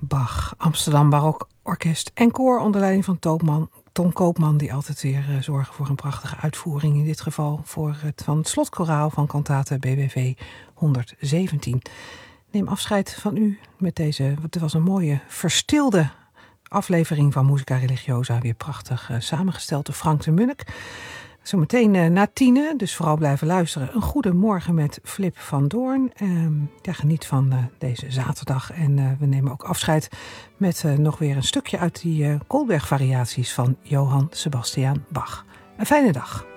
Bach, Amsterdam Barok Orkest en koor onder leiding van Ton Koopman, die altijd weer zorgen voor een prachtige uitvoering. In dit geval van het slotkoraal van kantate BWV 117. Neem afscheid van u met deze, het was een mooie verstilde aflevering van Musica Religiosa. Weer prachtig samengesteld door Frank de Munnik. Zometeen na 10, dus vooral blijven luisteren. Een goede morgen met Flip van Doorn. Geniet van deze zaterdag. En we nemen ook afscheid met nog weer een stukje uit die Goldberg-variaties van Johann Sebastian Bach. Een fijne dag.